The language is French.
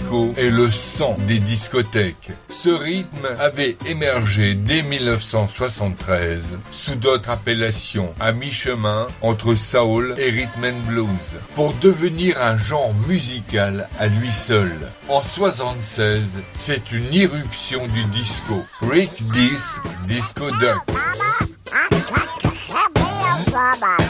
disco est le sang des discothèques. Ce rythme avait émergé dès 1973 sous d'autres appellations, à mi-chemin entre soul et rhythm and blues, pour devenir un genre musical à lui seul. En 1976, c'est une irruption du disco. Rick Dees, Disco Duck.